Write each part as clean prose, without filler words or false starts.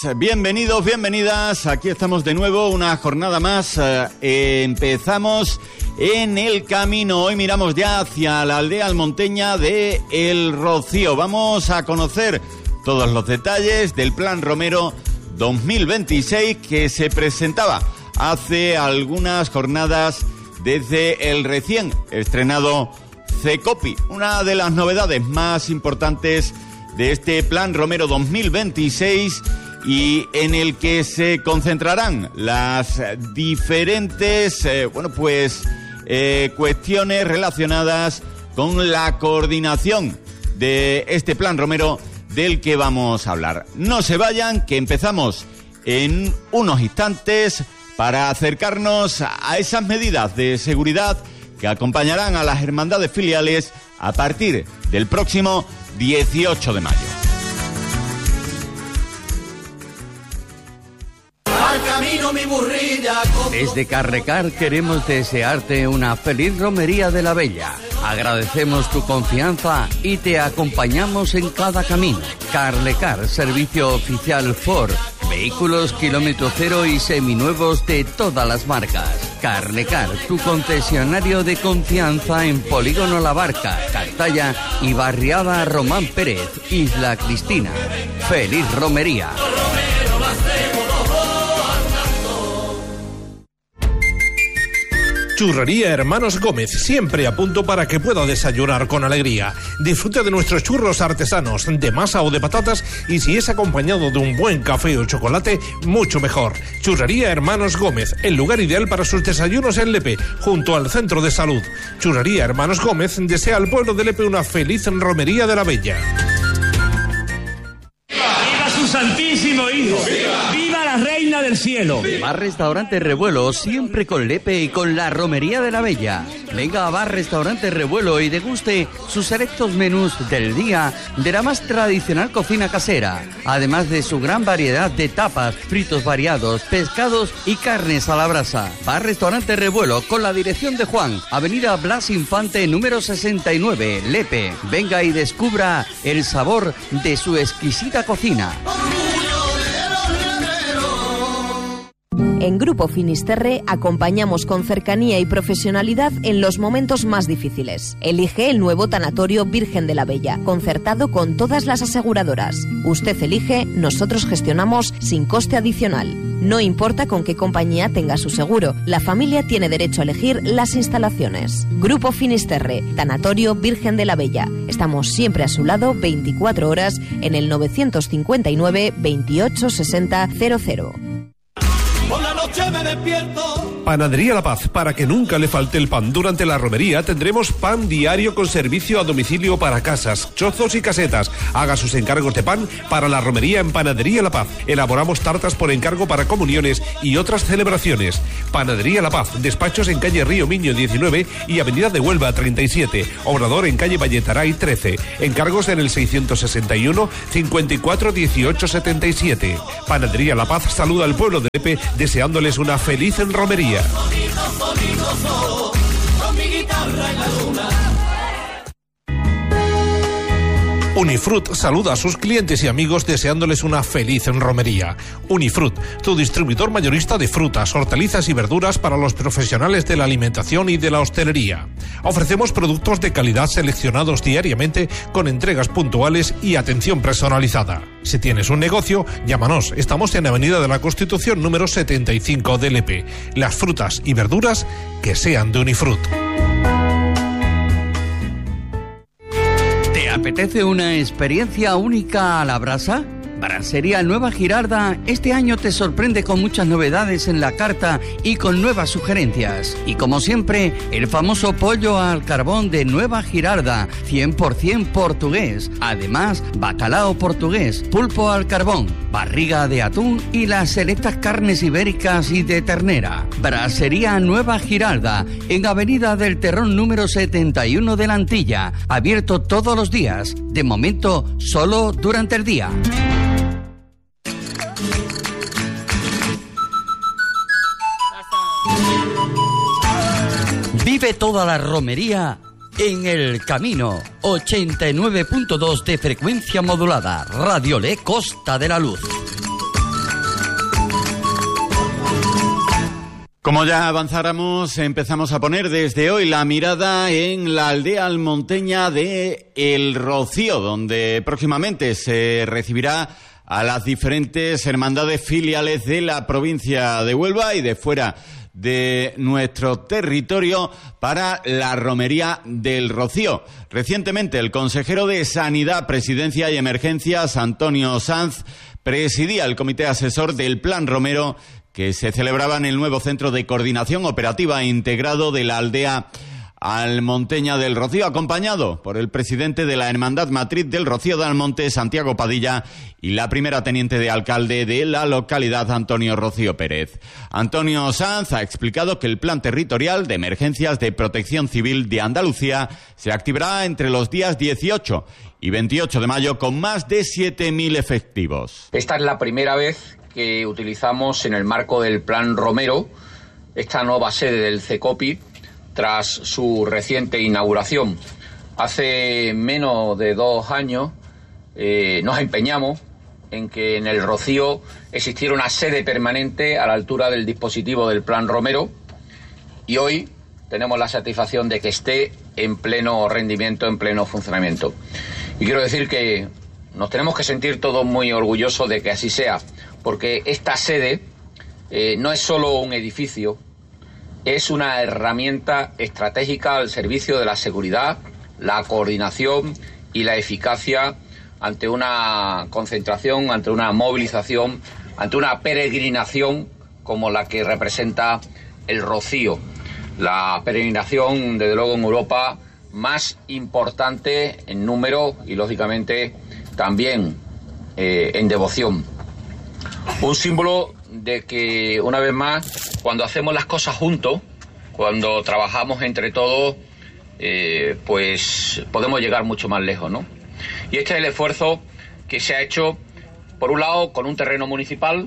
Bienvenidos, bienvenidas, aquí estamos de nuevo, una jornada más, empezamos en el camino, hoy miramos ya hacia la aldea almonteña de El Rocío, vamos a conocer todos los detalles del Plan Romero 2026 que se presentaba hace algunas jornadas desde el recién estrenado CECOPI, una de las novedades más importantes de este Plan Romero 2026 y en el que se concentrarán las diferentes cuestiones relacionadas con la coordinación de este Plan Romero del que vamos a hablar. No se vayan, que empezamos en unos instantes para acercarnos a esas medidas de seguridad que acompañarán a las hermandades filiales a partir del próximo 18 de mayo. Desde Carrecar queremos desearte una feliz romería de la Bella. Agradecemos tu confianza y te acompañamos en cada camino. Carrecar, servicio oficial Ford. Vehículos kilómetro cero y seminuevos de todas las marcas. Carrecar, tu concesionario de confianza en Polígono La Barca, Cartaya y Barriada Román Pérez, Isla Cristina. ¡Feliz romería! Churrería Hermanos Gómez, siempre a punto para que pueda desayunar con alegría. Disfrute de nuestros churros artesanos, de masa o de patatas, y si es acompañado de un buen café o chocolate, mucho mejor. Churrería Hermanos Gómez, el lugar ideal para sus desayunos en Lepe, junto al Centro de Salud. Churrería Hermanos Gómez desea al pueblo de Lepe una feliz romería de la Bella. ¡Viva su Santísimo Hijo! ¡Viva! ¡Viva la Reina del Cielo! Bar Restaurante Revuelo, siempre con Lepe y con la romería de la Bella. Venga a Bar Restaurante Revuelo y deguste sus selectos menús del día de la más tradicional cocina casera, además de su gran variedad de tapas, fritos variados, pescados y carnes a la brasa. Bar Restaurante Revuelo con la dirección de Juan, Avenida Blas Infante número 69, Lepe. Venga y descubra el sabor de su exquisita cocina. En Grupo Finisterre acompañamos con cercanía y profesionalidad en los momentos más difíciles. Elige el nuevo tanatorio Virgen de la Bella, concertado con todas las aseguradoras. Usted elige, nosotros gestionamos sin coste adicional. No importa con qué compañía tenga su seguro, la familia tiene derecho a elegir las instalaciones. Grupo Finisterre, tanatorio Virgen de la Bella. Estamos siempre a su lado 24 horas en el 959 28 60 00. Por la noche me despierto. Panadería La Paz, para que nunca le falte el pan. Durante la romería tendremos pan diario con servicio a domicilio para casas, chozos y casetas. Haga sus encargos de pan para la romería en Panadería La Paz. Elaboramos tartas por encargo para comuniones y otras celebraciones. Panadería La Paz, despachos en calle Río Miño 19 y Avenida de Huelva 37. Obrador en calle Valletaray 13. Encargos en el 661 54 18 77. Panadería La Paz saluda al pueblo de Lepe deseándoles una feliz romería. Unifrut saluda a sus clientes y amigos deseándoles una feliz romería. Unifrut, tu distribuidor mayorista de frutas, hortalizas y verduras para los profesionales de la alimentación y de la hostelería. Ofrecemos productos de calidad seleccionados diariamente con entregas puntuales y atención personalizada. Si tienes un negocio, llámanos. Estamos en Avenida de la Constitución número 75 de Lepe. Las frutas y verduras que sean de Unifrut. ¿Te apetece una experiencia única a la brasa? Brasería Nueva Girarda este año te sorprende con muchas novedades en la carta y con nuevas sugerencias. Y como siempre, el famoso pollo al carbón de Nueva Girarda, 100% portugués. Además, bacalao portugués, pulpo al carbón, barriga de atún y las selectas carnes ibéricas y de ternera. Brasería Nueva Girarda, en Avenida del Terrón número 71 de la Antilla. Abierto todos los días. De momento, solo durante el día. Vive toda la romería en El Camino. 89.2 de frecuencia modulada. Radio Le Costa de la Luz. Como ya avanzáramos, empezamos a poner desde hoy la mirada en la aldea almonteña de El Rocío, donde próximamente se recibirá a las diferentes hermandades filiales de la provincia de Huelva y de fuera de nuestro territorio para la romería del Rocío. Recientemente el consejero de Sanidad, Presidencia y Emergencias, Antonio Sanz, presidía el comité asesor del Plan Romero que se celebraba en el nuevo Centro de Coordinación Operativa Integrado de la aldea almonteña del Rocío, acompañado por el presidente de la Hermandad Matriz del Rocío de Almonte, Santiago Padilla, y la primera teniente de alcalde de la localidad, Antonio Rocío Pérez. Antonio Sanz ha explicado que el Plan Territorial de Emergencias de Protección Civil de Andalucía se activará entre los días 18 y 28 de mayo con más de 7.000 efectivos. Esta es la primera vez que utilizamos en el marco del Plan Romero esta nueva sede del CECOPI tras su reciente inauguración. Hace menos de 2 años nos empeñamos en que en el Rocío existiera una sede permanente a la altura del dispositivo del Plan Romero y hoy tenemos la satisfacción de que esté en pleno rendimiento, en pleno funcionamiento. Y quiero decir que nos tenemos que sentir todos muy orgullosos de que así sea, porque esta sede no es solo un edificio, es una herramienta estratégica al servicio de la seguridad, la coordinación y la eficacia ante una concentración, ante una movilización, ante una peregrinación como la que representa el Rocío. La peregrinación, desde luego, en Europa más importante en número y, lógicamente, también en devoción. Un símbolo de que, una vez más, cuando hacemos las cosas juntos, cuando trabajamos entre todos, pues podemos llegar mucho más lejos, ¿no? Y este es el esfuerzo que se ha hecho, por un lado, con un terreno municipal,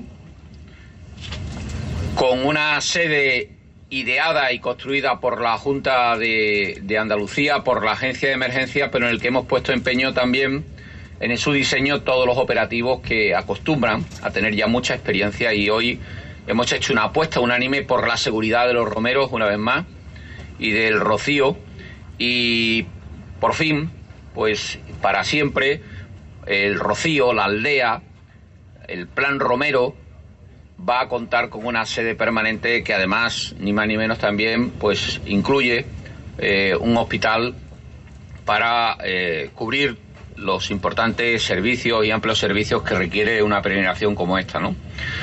con una sede ideada y construida por la Junta de Andalucía, por la Agencia de Emergencia, pero en el que hemos puesto empeño también en su diseño todos los operativos que acostumbran a tener ya mucha experiencia, y hoy hemos hecho una apuesta unánime por la seguridad de los romeros, una vez más, y del Rocío, y por fin, pues para siempre, el Rocío, la aldea, el Plan Romero, va a contar con una sede permanente que además, ni más ni menos también, pues incluye un hospital para cubrir los importantes servicios y amplios servicios que requiere una peregrinación como esta, ¿no?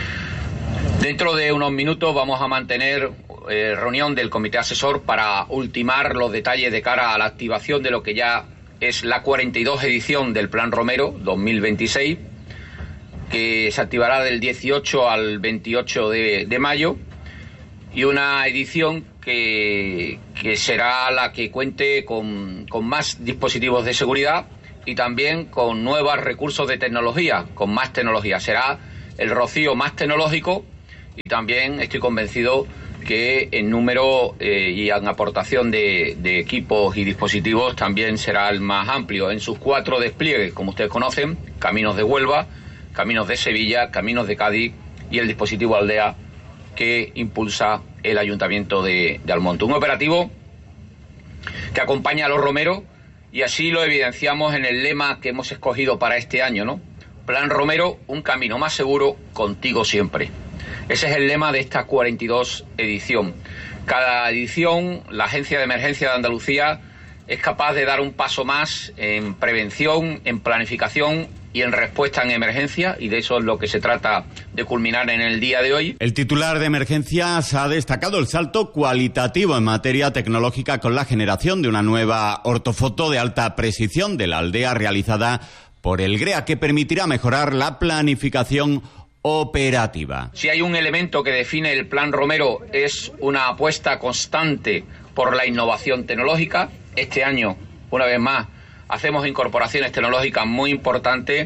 Dentro de unos minutos vamos a mantener reunión del comité asesor para ultimar los detalles de cara a la activación de lo que ya es la 42 edición del Plan Romero 2026, que se activará del 18 al 28 de mayo, y una edición que será la que cuente con más dispositivos de seguridad y también con nuevos recursos de tecnología, con más tecnología. Será el Rocío más tecnológico, y también estoy convencido que en número y en aportación de equipos y dispositivos también será el más amplio en sus 4 despliegues, como ustedes conocen: Caminos de Huelva, Caminos de Sevilla, Caminos de Cádiz y el dispositivo Aldea que impulsa el Ayuntamiento de Almonte. Un operativo que acompaña a los romeros, y así lo evidenciamos en el lema que hemos escogido para este año, ¿no? Plan Romero, un camino más seguro, contigo siempre. Ese es el lema de esta 42 edición. Cada edición, la Agencia de Emergencia de Andalucía es capaz de dar un paso más en prevención, en planificación y en respuesta en emergencia, y de eso es lo que se trata de culminar en el día de hoy. El titular de Emergencias ha destacado el salto cualitativo en materia tecnológica con la generación de una nueva ortofoto de alta precisión de la aldea realizada por el GREA, que permitirá mejorar la planificación operativa. Si hay un elemento que define el Plan Romero, es una apuesta constante por la innovación tecnológica. Este año, una vez más, hacemos incorporaciones tecnológicas muy importantes,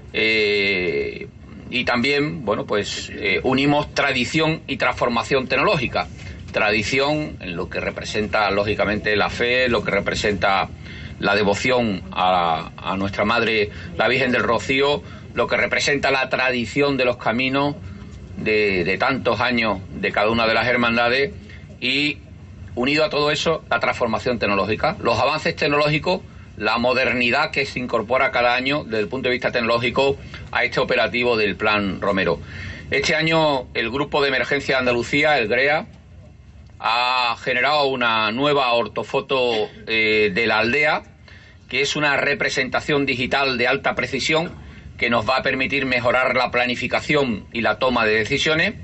y también, bueno, pues unimos tradición y transformación tecnológica. Tradición en lo que representa, lógicamente, la fe, lo que representa la devoción a nuestra Madre, la Virgen del Rocío, lo que representa la tradición de los caminos, de tantos años de cada una de las hermandades y, unido a todo eso, la transformación tecnológica, los avances tecnológicos, la modernidad que se incorpora cada año desde el punto de vista tecnológico a este operativo del Plan Romero. Este año el Grupo de Emergencia de Andalucía, el GREA, ha generado una nueva ortofoto de la aldea, que es una representación digital de alta precisión que nos va a permitir mejorar la planificación y la toma de decisiones.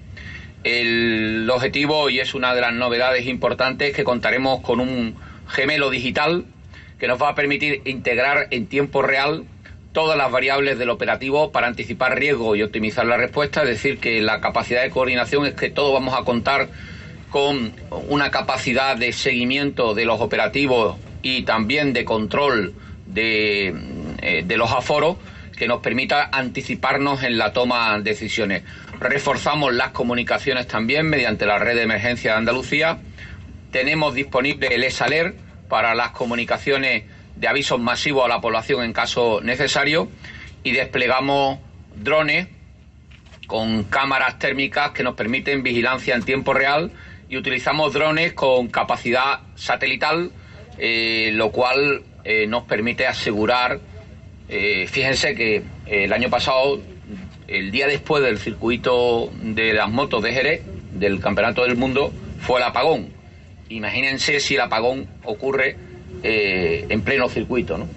El objetivo, y es una de las novedades importantes, es que contaremos con un gemelo digital que nos va a permitir integrar en tiempo real todas las variables del operativo para anticipar riesgo y optimizar la respuesta. Es decir, que la capacidad de coordinación es que todos vamos a contar con una capacidad de seguimiento de los operativos y también de control de los aforos que nos permita anticiparnos en la toma de decisiones. Reforzamos las comunicaciones también mediante la red de emergencia de Andalucía. Tenemos disponible el ESALER para las comunicaciones de avisos masivos a la población en caso necesario, y desplegamos drones con cámaras térmicas que nos permiten vigilancia en tiempo real, y utilizamos drones con capacidad satelital, lo cual nos permite asegurar, fíjense que el año pasado, el día después del circuito de las motos de Jerez, del Campeonato del Mundo, fue el apagón. Imagínense si el apagón ocurre en pleno circuito, ¿no?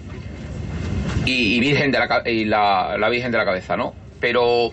Y la Virgen de la Cabeza, ¿no? Pero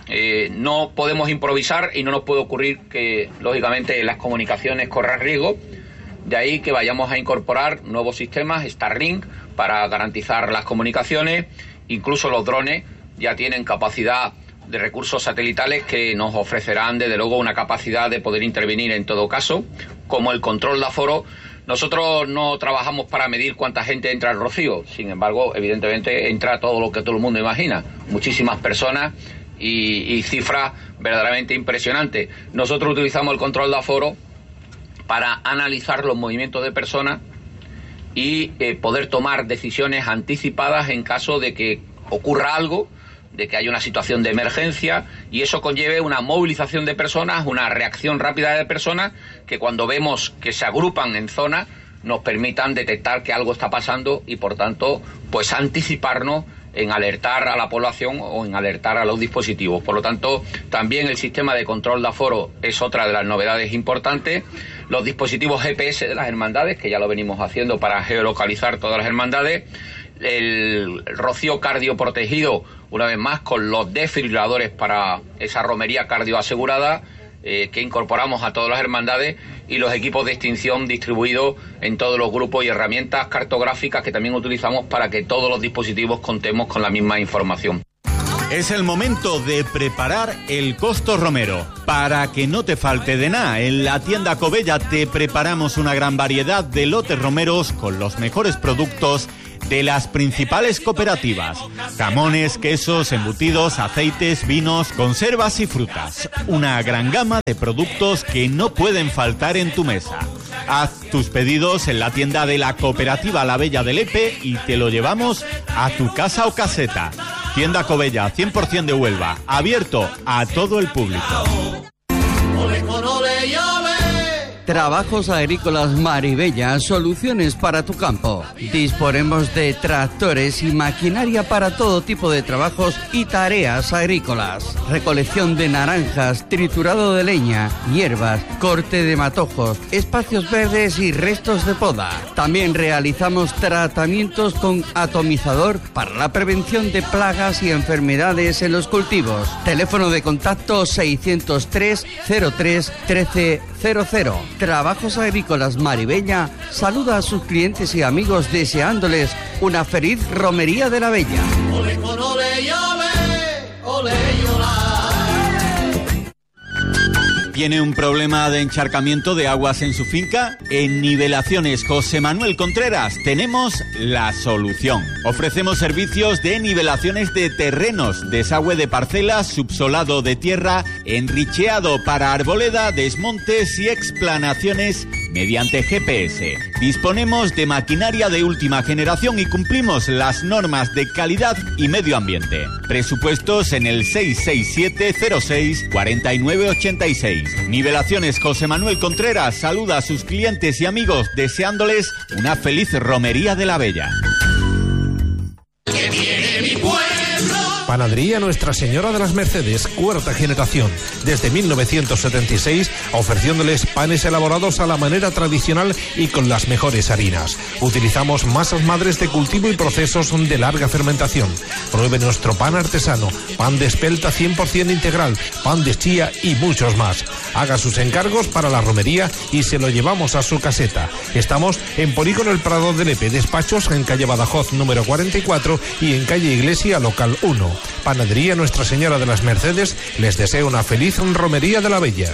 no podemos improvisar y no nos puede ocurrir que, lógicamente, las comunicaciones corran riesgo. De ahí que vayamos a incorporar nuevos sistemas, Starlink, para garantizar las comunicaciones. Incluso los drones ya tienen capacidad de recursos satelitales que nos ofrecerán, desde luego, una capacidad de poder intervenir en todo caso, como el control de aforo. Nosotros no trabajamos para medir cuánta gente entra al Rocío, sin embargo, evidentemente entra todo lo que todo el mundo imagina, muchísimas personas y cifras verdaderamente impresionantes. Nosotros utilizamos el control de aforo para analizar los movimientos de personas y poder tomar decisiones anticipadas en caso de que ocurra algo, de que haya una situación de emergencia, y eso conlleve una movilización de personas, una reacción rápida de personas, que cuando vemos que se agrupan en zonas nos permitan detectar que algo está pasando y, por tanto, pues anticiparnos en alertar a la población o en alertar a los dispositivos. Por lo tanto, también el sistema de control de aforo es otra de las novedades importantes. Los dispositivos GPS de las hermandades, que ya lo venimos haciendo para geolocalizar todas las hermandades. El Rocío cardioprotegido, una vez más, con los desfibriladores para esa romería cardio asegurada, que incorporamos a todas las hermandades, y los equipos de extinción distribuidos en todos los grupos, y herramientas cartográficas que también utilizamos para que todos los dispositivos contemos con la misma información. Es el momento de preparar el Costo Romero. Para que no te falte de nada, en la tienda Covella te preparamos una gran variedad de lotes romeros con los mejores productos de las principales cooperativas: jamones, quesos, embutidos, aceites, vinos, conservas y frutas. Una gran gama de productos que no pueden faltar en tu mesa. Haz tus pedidos en la tienda de la cooperativa La Bella de Lepe y te lo llevamos a tu casa o caseta. Tienda Covella, 100% de Huelva, abierto a todo el público. Trabajos Agrícolas Maribella, soluciones para tu campo. Disponemos de tractores y maquinaria para todo tipo de trabajos y tareas agrícolas. Recolección de naranjas, triturado de leña, hierbas, corte de matojos, espacios verdes y restos de poda. También realizamos tratamientos con atomizador para la prevención de plagas y enfermedades en los cultivos. Teléfono de contacto 603 03 1300. Trabajos Agrícolas Maribella saluda a sus clientes y amigos deseándoles una feliz romería de la Bella. ¿Tiene un problema de encharcamiento de aguas en su finca? En Nivelaciones José Manuel Contreras tenemos la solución. Ofrecemos servicios de nivelaciones de terrenos, desagüe de parcelas, subsolado de tierra, enricheado para arboleda, desmontes y explanaciones mediante GPS. Disponemos de maquinaria de última generación y cumplimos las normas de calidad y medio ambiente. Presupuestos en el 667-06-4986. Nivelaciones José Manuel Contreras saluda a sus clientes y amigos deseándoles una feliz romería de la Bella. Que viene mi pueblo. Panadería Nuestra Señora de las Mercedes, cuarta generación, desde 1976, ofreciéndoles panes elaborados a la manera tradicional y con las mejores harinas. Utilizamos masas madres de cultivo y procesos de larga fermentación. Pruebe nuestro pan artesano, pan de espelta 100% integral, pan de chía y muchos más. Haga sus encargos para la romería y se lo llevamos a su caseta. Estamos en Polígono El Prado de Lepe, despachos en calle Badajoz número 44 y en calle Iglesia local 1. Panadería Nuestra Señora de las Mercedes les desea una feliz romería de la Bella.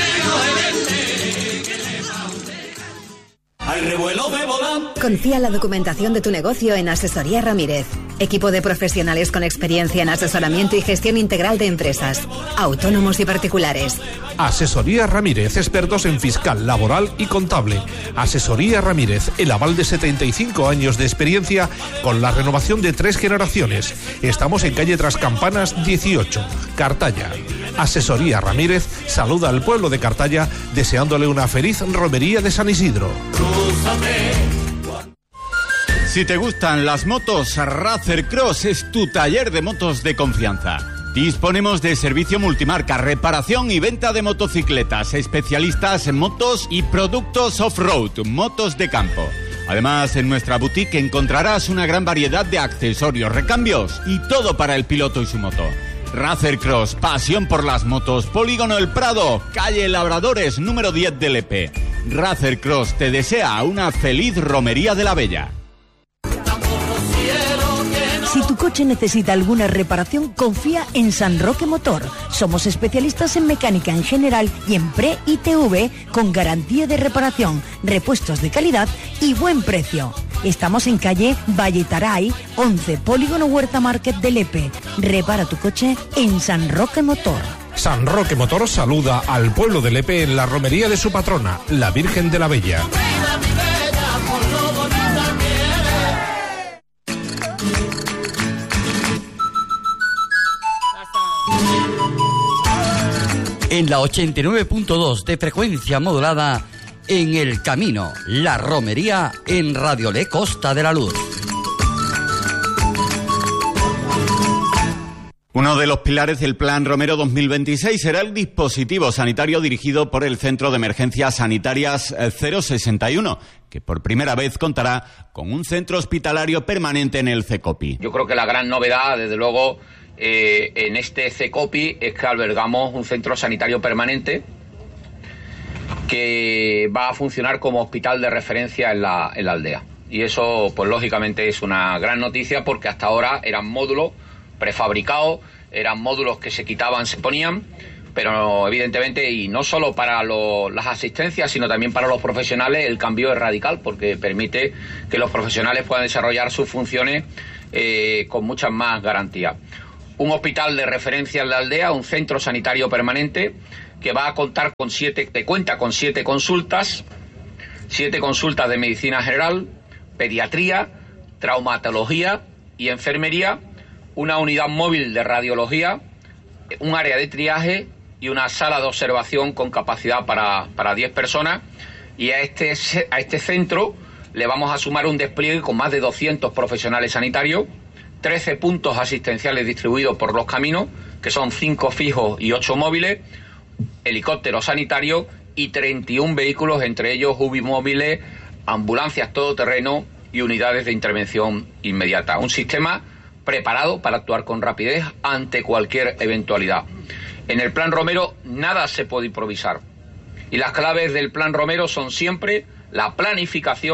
Confía la documentación de tu negocio en Asesoría Ramírez. Equipo de profesionales con experiencia en asesoramiento y gestión integral de empresas, autónomos y particulares. Asesoría Ramírez, expertos en fiscal, laboral y contable. Asesoría Ramírez, el aval de 75 años de experiencia con la renovación de 3 generaciones. Estamos en calle Trascampanas 18, Cartaya. Asesoría Ramírez saluda al pueblo de Cartaya deseándole una feliz romería de San Isidro. Si te gustan las motos, Racer Cross es tu taller de motos de confianza. Disponemos de servicio multimarca, reparación y venta de motocicletas, especialistas en motos y productos off-road, motos de campo. Además, en nuestra boutique encontrarás una gran variedad de accesorios, recambios y todo para el piloto y su moto. Racer Cross, pasión por las motos, Polígono El Prado, calle Labradores, número 10 de Lepe. Racer Cross te desea una feliz romería de la Bella. Si tu coche necesita alguna reparación, confía en San Roque Motor. Somos especialistas en mecánica en general y en pre-ITV con garantía de reparación, repuestos de calidad y buen precio. Estamos en calle Valletaray, 11, Polígono Huerta Market de Lepe. Repara tu coche en San Roque Motor. San Roque Motor saluda al pueblo de Lepe en la romería de su patrona, la Virgen de la Bella. En la 89.2 de frecuencia modulada, en El Camino, la romería en Radio Le Costa de la Luz. Uno de los pilares del Plan Romero 2026 será el dispositivo sanitario dirigido por el Centro de Emergencias Sanitarias 061, que por primera vez contará con un centro hospitalario permanente en el CECOPI. Yo creo que la gran novedad, desde luego, en este CECOPI es que albergamos un centro sanitario permanente que va a funcionar como hospital de referencia en la aldea. Y eso, pues lógicamente, es una gran noticia porque hasta ahora eran módulos prefabricados, eran módulos que se quitaban, se ponían, pero evidentemente, y no solo para las asistencias, sino también para los profesionales, el cambio es radical porque permite que los profesionales puedan desarrollar sus funciones con muchas más garantías. Un hospital de referencia en la aldea, un centro sanitario permanente que va a contar con cuenta con 7 consultas de medicina general, pediatría, traumatología y enfermería, una unidad móvil de radiología, un área de triaje y una sala de observación con capacidad para 10 personas. Y a este centro le vamos a sumar un despliegue con más de 200 profesionales sanitarios, 13 puntos asistenciales distribuidos por los caminos, que son 5 fijos y 8 móviles, helicópteros sanitarios y 31 vehículos, entre ellos UBI móviles, ambulancias todoterreno y unidades de intervención inmediata. Un sistema preparado para actuar con rapidez ante cualquier eventualidad. En el Plan Romero nada se puede improvisar. Y las claves del Plan Romero son siempre la planificación,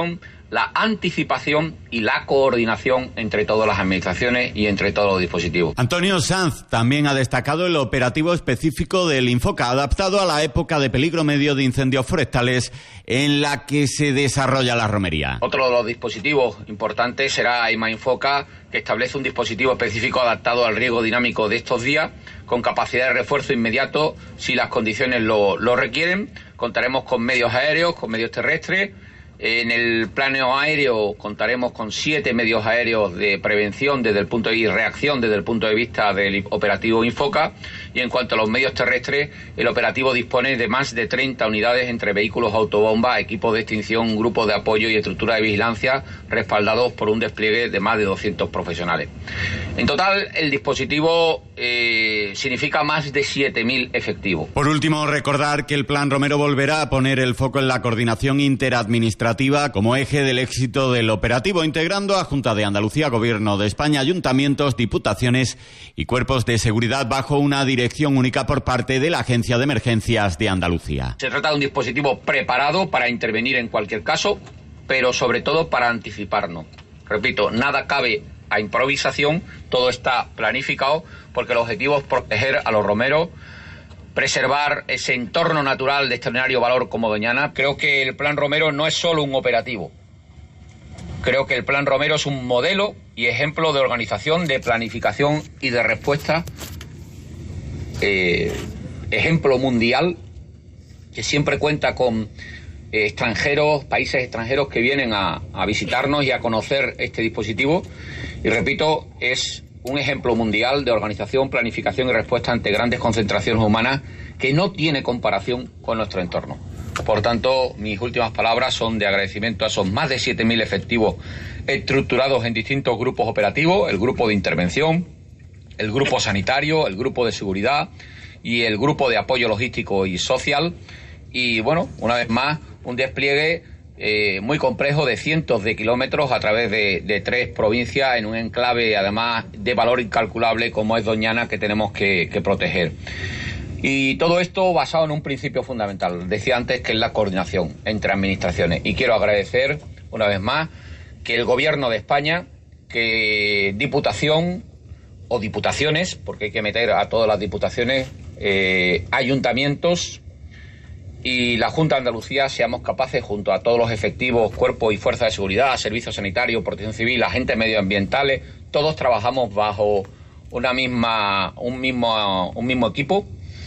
la anticipación y la coordinación entre todas las administraciones y entre todos los dispositivos. Antonio Sanz también ha destacado el operativo específico del Infoca, adaptado a la época de peligro medio de incendios forestales en la que se desarrolla la romería. Otro de los dispositivos importantes será AIMA Infoca, que establece un dispositivo específico adaptado al riesgo dinámico de estos días, con capacidad de refuerzo inmediato si las condiciones lo requieren. Contaremos con medios aéreos, con medios terrestres. En el plano aéreo contaremos con 7 medios aéreos de prevención y reacción desde el punto de vista del operativo Infoca. Y en cuanto a los medios terrestres, el operativo dispone de más de 30 unidades entre vehículos autobomba, equipos de extinción, grupos de apoyo y estructura de vigilancia, respaldados por un despliegue de más de 200 profesionales. En total, el dispositivo significa más de 7.000 efectivos. Por último, recordar que el Plan Romero volverá a poner el foco en la coordinación interadministrativa como eje del éxito del operativo, integrando a Junta de Andalucía, Gobierno de España, ayuntamientos, diputaciones y cuerpos de seguridad bajo una dirección única por parte de la Agencia de Emergencias de Andalucía. Se trata de un dispositivo preparado para intervenir en cualquier caso, pero sobre todo para anticiparnos. Repito, nada cabe a improvisación, todo está planificado, porque el objetivo es proteger a los romeros, preservar ese entorno natural de extraordinario valor como Doñana. Creo que el Plan Romero no es solo un operativo. Creo que el Plan Romero es un modelo y ejemplo de organización, de planificación y de respuesta. Ejemplo mundial, que siempre cuenta con países extranjeros que vienen a visitarnos y a conocer este dispositivo. Y repito, es un ejemplo mundial de organización, planificación y respuesta ante grandes concentraciones humanas que no tiene comparación con nuestro entorno. Por tanto, mis últimas palabras son de agradecimiento a esos más de 7.000 efectivos estructurados en distintos grupos operativos: el grupo de intervención, el grupo sanitario, el grupo de seguridad y el grupo de apoyo logístico y social. Y bueno, una vez más, un despliegue muy complejo de cientos de kilómetros a través de 3 provincias en un enclave, además, de valor incalculable como es Doñana, que tenemos que proteger. Y todo esto basado en un principio fundamental, decía antes, que es la coordinación entre administraciones. Y quiero agradecer, una vez más, que el Gobierno de España, que Diputación o diputaciones, porque hay que meter a todas las diputaciones, ayuntamientos y la Junta de Andalucía seamos capaces, junto a todos los efectivos, cuerpos y fuerzas de seguridad, servicios sanitarios, protección civil, agentes medioambientales, todos trabajamos bajo un mismo equipo.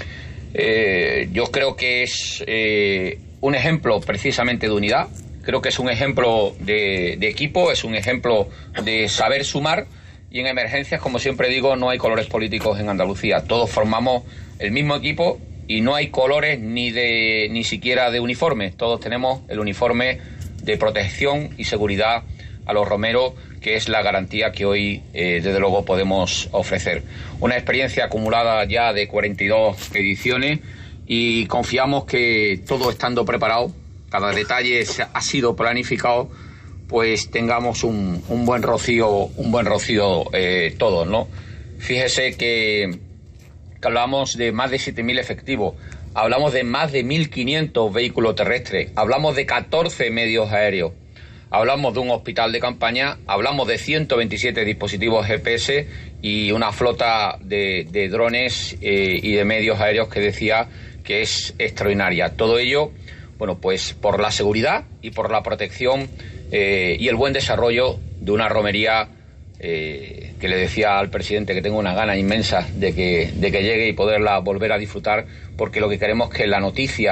Yo creo que es un ejemplo precisamente de unidad, creo que es un ejemplo de equipo, es un ejemplo de saber sumar. Y en emergencias, como siempre digo, no hay colores políticos en Andalucía, todos formamos el mismo equipo. Y no hay colores ni siquiera de uniformes. Todos tenemos el uniforme de protección y seguridad a los romeros, que es la garantía que hoy, desde luego, podemos ofrecer. Una experiencia acumulada ya de 42 ediciones y confiamos que todo estando preparado, cada detalle ha sido planificado, pues tengamos un buen rocío todos, ¿no? Fíjese que hablamos de más de 7.000 efectivos, hablamos de más de 1.500 vehículos terrestres, hablamos de 14 medios aéreos, hablamos de un hospital de campaña, hablamos de 127 dispositivos GPS y una flota de drones y de medios aéreos que decía que es extraordinaria. Todo ello, bueno, pues por la seguridad y por la protección y el buen desarrollo de una romería que le decía al presidente que tengo unas ganas inmensas de que llegue y poderla volver a disfrutar, porque lo que queremos es que la noticia